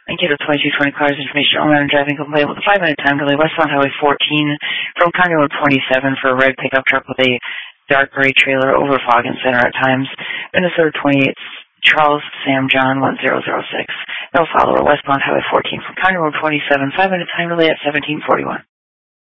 Thank you. 2220 cars information on and driving complaint with a 5-minute time delay westbound Highway 14 from County Road 27 for a red pickup truck with a dark gray trailer over fog and center at times. Minnesota 28 Charles Sam John 1006. No follower westbound Highway 14 from County Road 27 5-minute time delay at 1741.